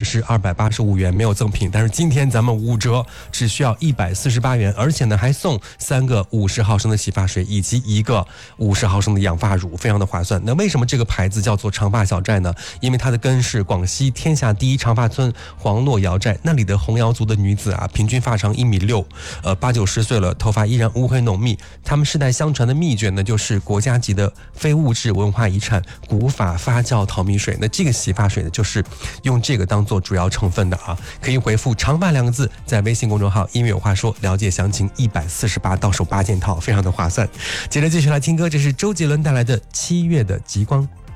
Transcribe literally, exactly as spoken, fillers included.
是二百八十五元，没有赠品。但是今天咱们五折，只需要一百四十八元，而且呢还送三个五十毫升的洗发水以及一个五十毫升的养发乳，非常的划算。那为什么这个牌子叫做长发小寨呢？因为它的根是广西天下第一长发村黄洛瑶寨，那里的红瑶族的女子啊，平均发长一米六，呃八九十岁了，头发依然乌黑浓密。他们世代相传的秘诀呢，就是国家级的非物质文化遗产古法发酵淘米水。那这个洗发水呢，就是用这个当做主要成分的啊。可以回复长发两个字，在微信公众号音乐有话说了解详情。一百四十八到手八件套，非常的划算。接着继续来听歌，这是周杰伦带来的七月的极光。